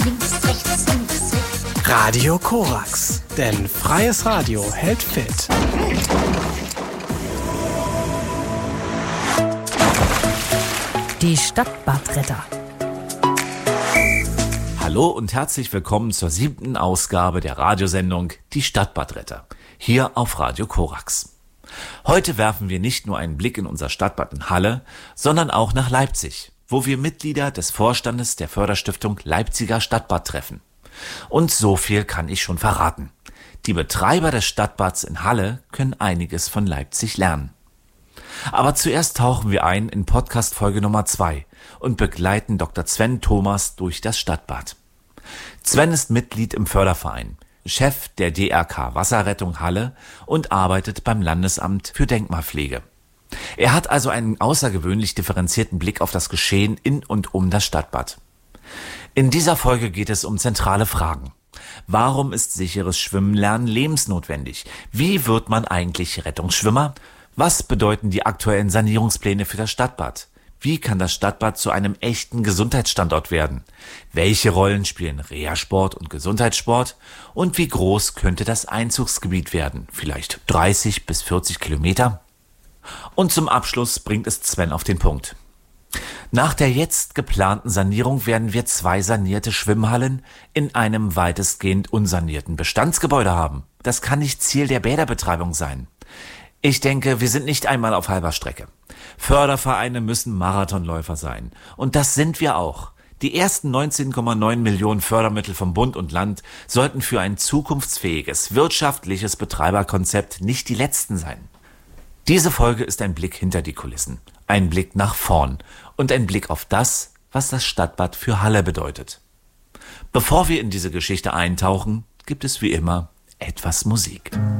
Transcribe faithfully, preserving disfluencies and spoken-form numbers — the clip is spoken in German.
links, rechts, links, rechts. Radio Korax, denn freies Radio hält fit. Die Stadtbadretter. Hallo und herzlich willkommen zur siebten Ausgabe der Radiosendung Die Stadtbadretter, hier auf Radio Korax. Heute werfen wir nicht nur einen Blick in unser Stadtbad in Halle, sondern auch nach Leipzig, wo wir Mitglieder des Vorstandes der Förderstiftung Leipziger Stadtbad treffen. Und so viel kann ich schon verraten. Die Betreiber des Stadtbads in Halle können einiges von Leipzig lernen. Aber zuerst tauchen wir ein in Podcast-Folge Nummer zwei und begleiten Doktor Sven Thomas durch das Stadtbad. Sven ist Mitglied im Förderverein, Chef der D R K Wasserrettung Halle und arbeitet beim Landesamt für Denkmalpflege. Er hat also einen außergewöhnlich differenzierten Blick auf das Geschehen in und um das Stadtbad. In dieser Folge geht es um zentrale Fragen. Warum ist sicheres Schwimmenlernen lebensnotwendig? Wie wird man eigentlich Rettungsschwimmer? Was bedeuten die aktuellen Sanierungspläne für das Stadtbad? Wie kann das Stadtbad zu einem echten Gesundheitsstandort werden? Welche Rollen spielen Reha-Sport und Gesundheitssport? Und wie groß könnte das Einzugsgebiet werden? Vielleicht dreißig bis vierzig Kilometer? Und zum Abschluss bringt es Sven auf den Punkt. Nach der jetzt geplanten Sanierung werden wir zwei sanierte Schwimmhallen in einem weitestgehend unsanierten Bestandsgebäude haben. Das kann nicht Ziel der Bäderbetreibung sein. Ich denke, wir sind nicht einmal auf halber Strecke. Fördervereine müssen Marathonläufer sein. Und das sind wir auch. Die ersten neunzehn Komma neun Millionen Fördermittel vom Bund und Land sollten für ein zukunftsfähiges, wirtschaftliches Betreiberkonzept nicht die letzten sein. Diese Folge ist ein Blick hinter die Kulissen, ein Blick nach vorn und ein Blick auf das, was das Stadtbad für Halle bedeutet. Bevor wir in diese Geschichte eintauchen, gibt es wie immer etwas Musik.